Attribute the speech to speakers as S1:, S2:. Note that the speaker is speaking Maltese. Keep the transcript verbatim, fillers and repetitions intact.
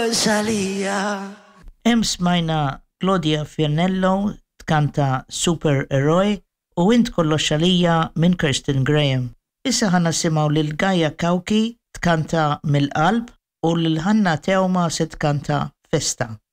S1: Rosalía.
S2: Hemm smajna Claudia Fianello tkanta Supereroi u int kollox għalija minn Kirsten Graham. Issa ħana simaw lil Gaia Kauki tkanta Mill-qalb u lil Hanna Teoma se tkanta Festa.